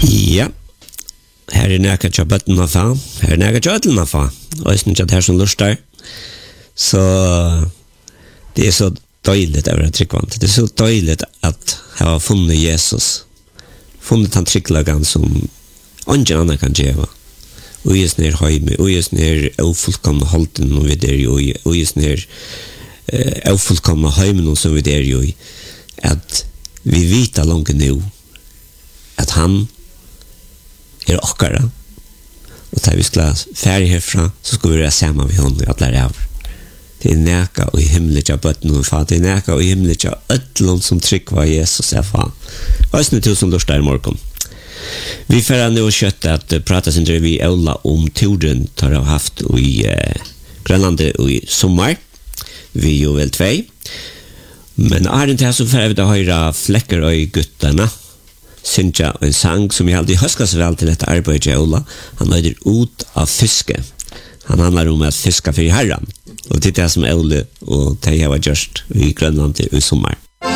Ja, her nækka tja bøtten av fa, her nækka tja ødelen av fa, og jeg synes at her som lustar, så det så døyligt over tryggvant, det så døyligt at jeg har funnet Jesus, funnet han trygglagan som ingen annan kan gjeva, og just nere heime, og just nere ofullkomna holden og vi der jo, og just nere ofullkomna heimen som vi der jo, at vi vita langt nu, at han okkara, og da vi skal færdig herfra, så skal vi være sammen med henne at lære av. Det næka og i himmelig av bøtten og fa, det næka og i himmelig av ødlån som trykk var Jesus er fa. Og jeg snu som lort der i morgen. Vi får nå kjøtte at prata sin drev i Aula om turen tar av haft i Grønlandet i sommar. Vi jo vel 2. Men er det ikke så får vi da høyre flekker og guttarna. Syntja en sang som jeg aldri høsker så vel til dette arbeidet i Aula. Han høyder ut av fiske. Han handler om at fiska for herran. Og det er det som Aule og det jeg var gjørst i Grønlandet i sommar.